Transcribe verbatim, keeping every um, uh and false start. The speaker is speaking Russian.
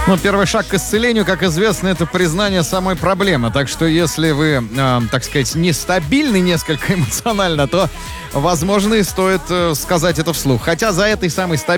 Ну, первый шаг к исцелению, как известно, это признание самой проблемы. Так что, если вы, э, так сказать, нестабильны несколько эмоционально, то, возможно, и стоит э, сказать это вслух. Хотя за этой самой стабильностью